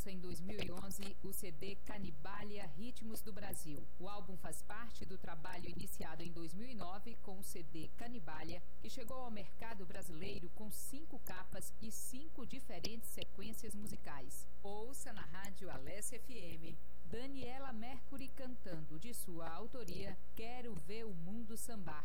lança em 2011 o CD Canibália Ritmos do Brasil. O álbum faz parte do trabalho iniciado em 2009 com o CD Canibália, que chegou ao mercado brasileiro com 5 capas e 5 diferentes sequências musicais. Ouça na Rádio Alessia FM Daniela Mercury cantando, de sua autoria, Quero Ver o Mundo Sambar.